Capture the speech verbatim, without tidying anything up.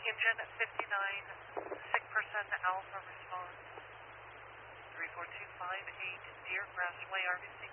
Engine fifty-nine, sick person Alpha response. three four two five eight Deer Grass Way, R B C.